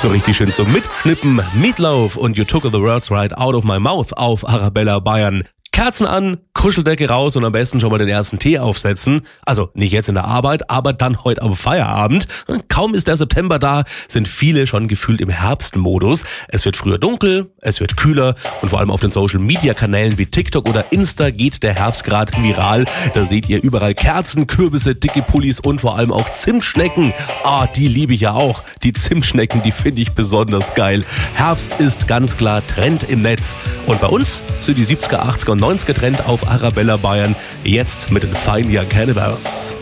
So richtig schön zum Mitschnippen. Meatloaf und You Took the Words Right Out of My Mouth auf Arabella Bayern. Kerzen an, Kuscheldecke raus und am besten schon mal den ersten Tee aufsetzen. Also nicht jetzt in der Arbeit, aber dann heute am Feierabend. Kaum ist der September da, sind viele schon gefühlt im Herbstmodus. Es wird früher dunkel, es wird kühler und vor allem auf den Social-Media-Kanälen wie TikTok oder Insta geht der Herbst gerade viral. Da seht ihr überall Kerzen, Kürbisse, dicke Pullis und vor allem auch Zimtschnecken. Die liebe ich ja auch. Die Zimtschnecken, die finde ich besonders geil. Herbst ist ganz klar Trend im Netz. Und bei uns sind die 70er, 80er und 90er Trend auf Arabella Bayern. Jetzt mit den Fine Young Cannibals.